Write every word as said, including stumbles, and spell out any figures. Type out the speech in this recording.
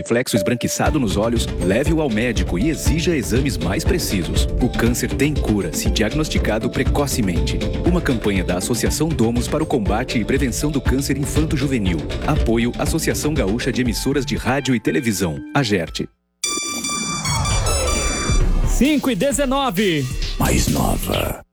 reflexo esbranquiçado nos olhos, leve-o ao médico e exija exames mais precisos. O câncer tem cura se diagnosticado precocemente. Uma campanha da Associação Domus para o combate e prevenção do câncer infanto-juvenil. Apoio Associação Gaúcha de Emissoras de Rádio e Televisão. AGERT. cinco e dezenove. Mais nova.